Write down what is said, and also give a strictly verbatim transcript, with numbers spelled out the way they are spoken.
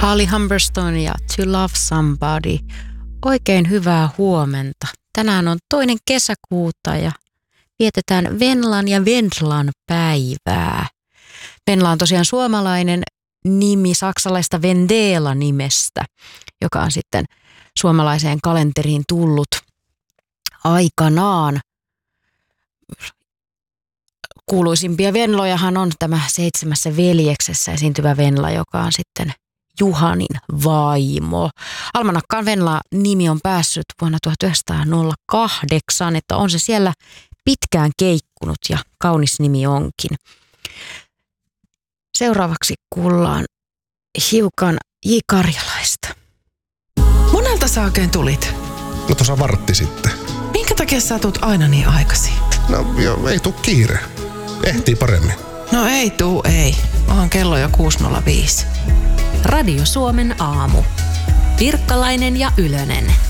Holly Humberstone ja To Love Somebody. Oikein hyvää huomenta. Tänään on toinen kesäkuuta ja vietetään Venlan ja Vendlan päivää. Venla on tosiaan suomalainen nimi saksalaista Vendela-nimestä, joka on sitten suomalaiseen kalenteriin tullut aikanaan. Kuuluisimpia Venlojahan on tämä Seitsemässä veljeksessä esiintyvä Venla, joka on sitten Juhanin vaimo. Almanakkaan Venla-nimi on päässyt vuonna tuhatyhdeksänsataakahdeksan, että on se siellä pitkään keikkunut ja kaunis nimi onkin. Seuraavaksi kuullaan hiukan J. Karjalaista. Monelta sä oikein tulit? No tuossa vartti sitten. Minkä takia sä tulet aina niin aikaisin? No joo, ei tuu kiire. Ehtii paremmin. No ei tuu, ei. Onhan kello jo kuusi nolla viisi. Radio Suomen aamu. Virkkalainen ja Ylönen.